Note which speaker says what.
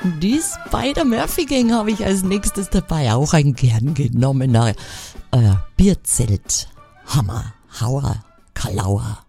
Speaker 1: Die Spider-Murphy Gang habe ich als nächstes dabei. Auch ein gern genommener Bierzelt. Hammer, Hauer, Kalauer.